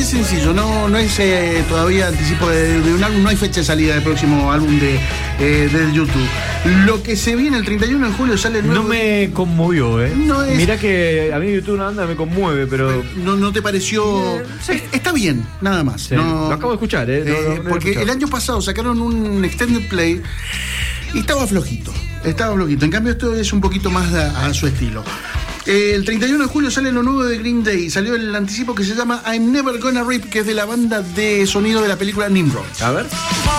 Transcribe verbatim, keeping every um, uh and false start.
bastante sencillo, no, no es eh, todavía anticipo de, de un álbum, no hay fecha de salida del próximo álbum de, eh, de YouTube. Lo que se viene el treinta y uno de julio sale el nuevo. No me conmovió, ¿eh? No es... Mirá que a mí YouTube una banda me conmueve, pero. ¿No, no te pareció? Sí. Está bien, nada más. Sí. No... Lo acabo de escuchar, ¿eh? No, eh no, no porque el año pasado sacaron un extended play y estaba flojito. Estaba flojito. En cambio, esto es un poquito más a, a su estilo. El treinta y uno de julio sale lo nuevo de Green Day. Salió el anticipo que se llama I'm Never Gonna Rip, que es de la banda de sonido de la película Nimrod. A ver.